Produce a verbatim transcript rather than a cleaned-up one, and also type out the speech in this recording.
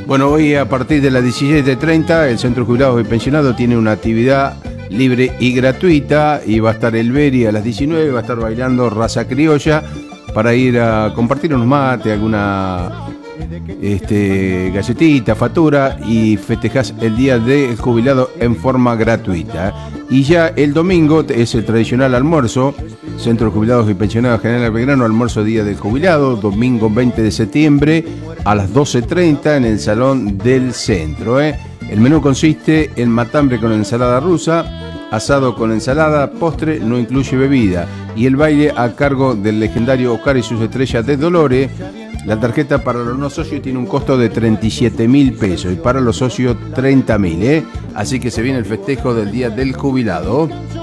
Bueno, hoy a partir de las diecisiete treinta el Centro de Jubilados y Pensionados tiene una actividad libre y gratuita y va a estar el Beri a las diecinueve, va a estar bailando Raza Criolla para ir a compartir unos mates, alguna este, galletita, factura y festejás el Día del Jubilado en forma gratuita. Y ya el domingo es el tradicional almuerzo, Centro de Jubilados y Pensionados General Belgrano, almuerzo Día del Jubilado, domingo veinte de septiembre a las doce treinta en el Salón del Centro. ¿eh? El menú consiste en matambre con ensalada rusa, asado con ensalada, postre, no incluye bebida, y el baile a cargo del legendario Oscar y sus estrellas de Dolores. La tarjeta para los no socios tiene un costo de treinta y siete mil pesos y para los socios treinta mil. ¿eh? Así que se viene el festejo del Día del Jubilado.